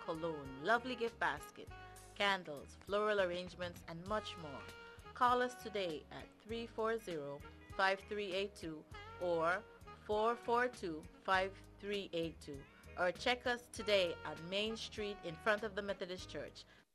cologne, lovely gift basket, candles, floral arrangements, and much more. Call us today at 340-5382 or 442-5382 or check us today on Main Street in front of the Methodist Church,